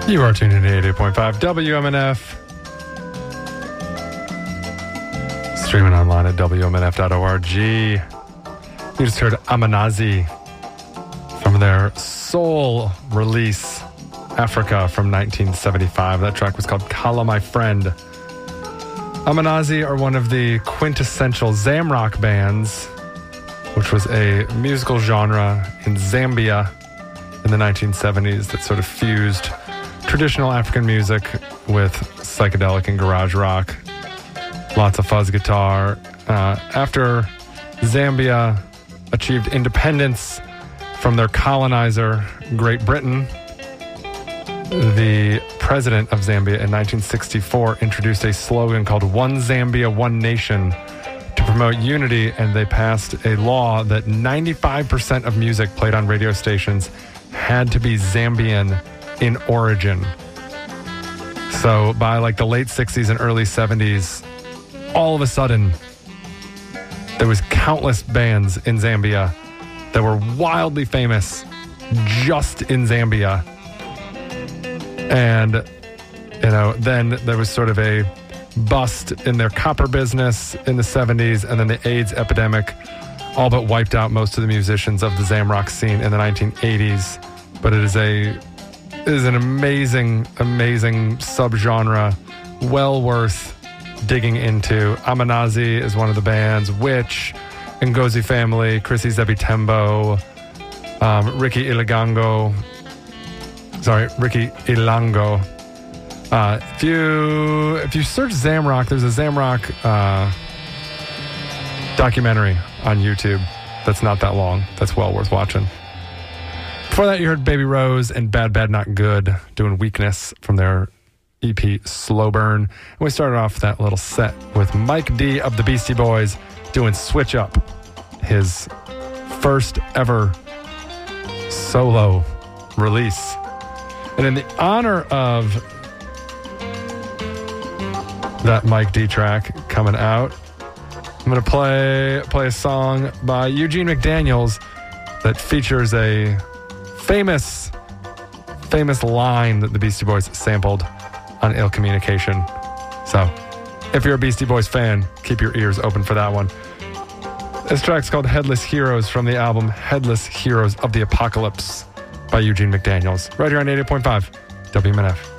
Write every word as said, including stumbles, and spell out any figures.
You are tuned in to eighty-eight point five W M N F. Streaming online at W M N F dot org. You just heard Aminazi from their soul release, Africa, from nineteen seventy-five. That track was called Kala My Friend. Aminazi are one of the quintessential Zamrock bands, which was a musical genre in Zambia in the nineteen seventies that sort of fused traditional African music with psychedelic and garage rock. Lots of fuzz guitar. Uh, after Zambia achieved independence from their colonizer, Great Britain, the president of Zambia in nineteen sixty-four introduced a slogan called One Zambia, One Nation to promote unity, and they passed a law that ninety-five percent of music played on radio stations had to be Zambian in origin. So by like the late sixties and early seventies, all of a sudden, there was countless bands in Zambia that were wildly famous just in Zambia. And, you know, then there was sort of a bust in their copper business in the seventies, and then the AIDS epidemic all but wiped out most of the musicians of the Zamrock scene in the nineteen eighties. But it is a it is an amazing, amazing subgenre, well worth digging into. Aminazi is one of the bands. Witch, Ngozi Family, Chrissy Zebitembo, um, Ricky Ilagango. Sorry, Ricky Ilango. Uh, if you if you search Zamrock, there's a Zamrock uh, documentary on YouTube that's not that long. That's well worth watching. Before that, you heard Baby Rose and Bad Bad Not Good doing Weakness from their E P Slow Burn. And we started off that little set with Mike D of the Beastie Boys doing Switch Up, his first ever solo release. And in the honor of that Mike D track coming out, I'm going to play play a song by Eugene McDaniels that features a famous, famous line that the Beastie Boys sampled on Ill Communication. So, if you're a Beastie Boys fan, keep your ears open for that one. This track's called Headless Heroes from the album Headless Heroes of the Apocalypse by Eugene McDaniels. Right here on eighty-eight point five W M N F.